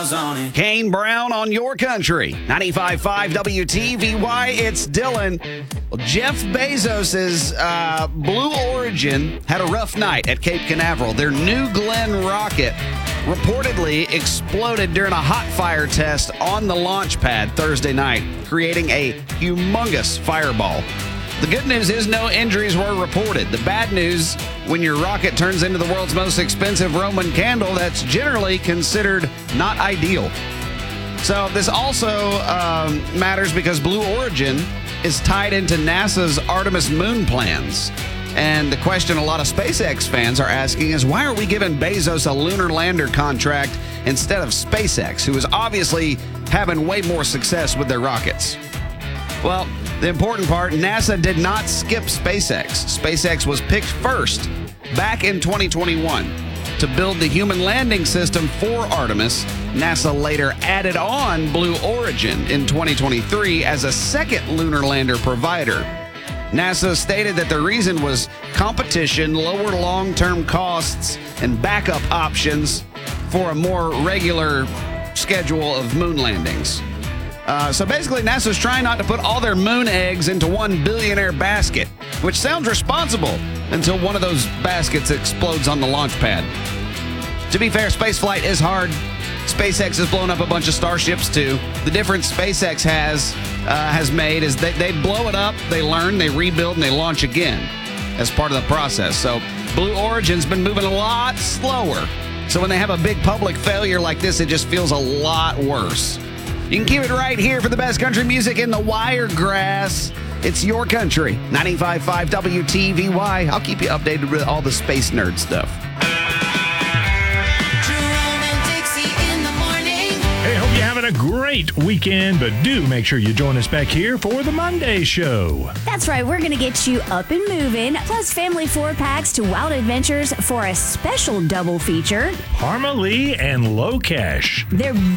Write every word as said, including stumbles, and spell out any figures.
stars on it. Kane Brown on your country. ninety-five point five W T V Y, it's Dylan. Well, Jeff Bezos' uh, Blue Origin had a rough night at Cape Canaveral. Their New Glenn rocket reportedly exploded during a hot fire test on the launch pad Thursday night, creating a humongous fireball. The good news is no injuries were reported. The bad news, when your rocket turns into the world's most expensive Roman candle, that's generally considered not ideal. So this also um, matters because Blue Origin is tied into NASA's Artemis moon plans. And the question a lot of SpaceX fans are asking is, why are we giving Bezos a lunar lander contract instead of SpaceX, who is obviously having way more success with their rockets? Well, the important part, NASA did not skip SpaceX. SpaceX was picked first back in twenty twenty-one to build the human landing system for Artemis. NASA later added on Blue Origin in twenty twenty-three as a second lunar lander provider. NASA stated that the reason was competition, lower long-term costs, and backup options for a more regular schedule of moon landings. Uh, so basically, NASA's trying not to put all their moon eggs into one billionaire basket, which sounds responsible until one of those baskets explodes on the launch pad. To be fair, spaceflight is hard. SpaceX has blown up a bunch of starships too. The difference SpaceX has uh, has made is that they blow it up, they learn, they rebuild, and they launch again as part of the process. So Blue Origin's been moving a lot slower. So when they have a big public failure like this, it just feels a lot worse. You can keep it right here for the best country music in the Wiregrass. It's your country, ninety-five point five W T V Y. I'll keep you updated with all the space nerd stuff. Hey, hope you're having a great weekend, but do make sure you join us back here for the Monday show. That's right, we're going to get you up and moving, plus family four packs to Wild Adventures for a special double feature. Harma Lee and Low Cash. They're